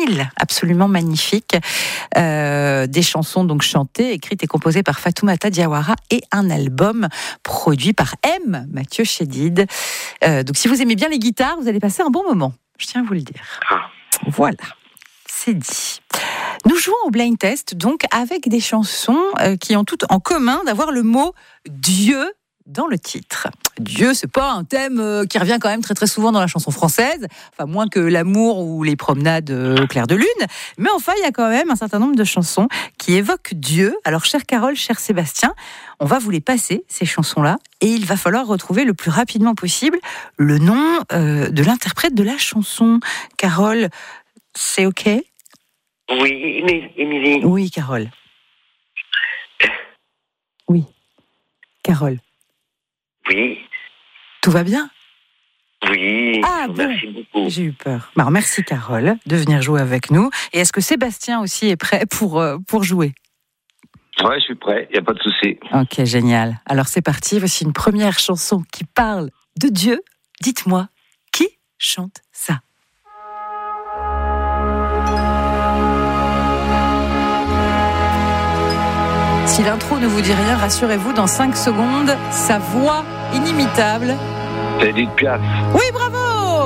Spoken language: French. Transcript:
vinyle absolument magnifique. Des chansons donc chantées, écrites et composées par Fatoumata Diawara et un album produit par M. Mathieu Chédid. Donc si vous aimez bien les guitares, vous allez passer un bon moment. Je tiens à vous le dire. Voilà, c'est dit. Nous jouons au blind test donc avec des chansons qui ont toutes en commun d'avoir le mot Dieu dans le titre. Dieu, c'est pas un thème qui revient quand même très très souvent dans la chanson française, enfin moins que l'amour ou les promenades au clair de lune, mais enfin il y a quand même un certain nombre de chansons qui évoquent Dieu. Alors chère Carole, cher Sébastien, on va vous les passer ces chansons-là et il va falloir retrouver le plus rapidement possible le nom de l'interprète de la chanson. Carole, c'est ok ? Oui, Émilie. Oui, Carole. Oui, Carole. Oui. Tout va bien ? Oui. Ah bon, merci beaucoup. j'ai eu peur. Alors, merci Carole de venir jouer avec nous. Et est-ce que Sébastien aussi est prêt pour jouer ? Ouais, je suis prêt, il n'y a pas de souci. Ok, génial. Alors c'est parti, voici une première chanson qui parle de Dieu. Dites-moi, qui chante ça ? Si l'intro ne vous dit rien, rassurez-vous, dans 5 secondes, sa voix inimitable. C'est Edith Piaf. Oui, bravo !